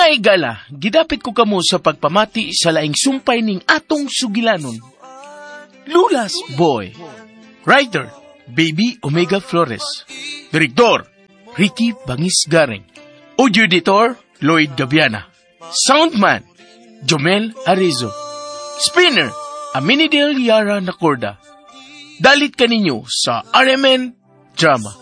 Mga igala, gidapit ko kamo sa pagpamati sa laing sumpay ning atong sugilanon. Lulas Boy. Writer, Baby Omega Flores. Direktor, Ricky Bangis Garing. Audio editor, Lloyd Gabiana. Soundman, Jomel Arizo. Spinner, Aminidel Yara Nacorda. Dalit kaninyo sa RMN Drama.